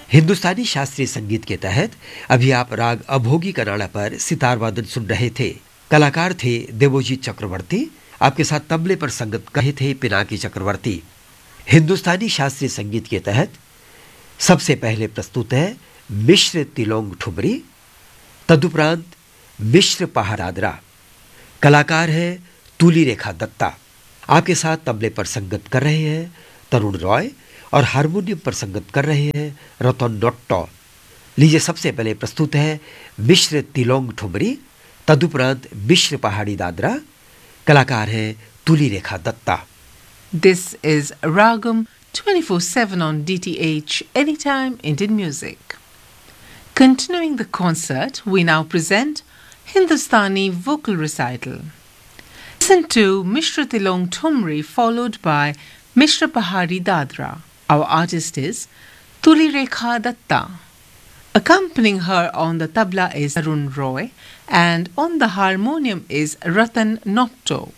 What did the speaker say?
हिंदुस्तानी शास्त्रीय संगीत के तहत अभी आप राग अभोगी कनाडा पर सितार वादन सुन रहे थे। कलाकार थे देवोजीत चक्रवर्ती। आपके साथ तबले पर संगत कर रहे थे पिनाकी चक्रवर्ती। हिंदुस्तानी शास्त्रीय संगीत के तहत सबसे पहले प्रस्तुत है मिश्र तिलोंग ठुमरी, तदुपरांत मिश्र पहाड़ दादरा। कलाकार है तुली रेखा दत्ता। आपके साथ तबले पर संगत कर रहे हैं तरुण रॉय और हारमोनियम पर संगत कर रहे हैं रतन नोट्टो। लीजिए सबसे पहले प्रस्तुत है मिश्र तिलोंग ठुमरी, तदुपरांत मिश्र पहाड़ी दादरा। कलाकार है तुली रेखा Dutta. This is Ragam 24/7 on DTH Anytime Indian Music. Continuing the concert, we now present Hindustani vocal recital. Listen to Mishra Tilong Thumri followed by Mishra Pahari Dadra. Our artist is Tuli Rekha Datta. Accompanying her on the tabla is Arun Roy and on the harmonium is Ratan Notto.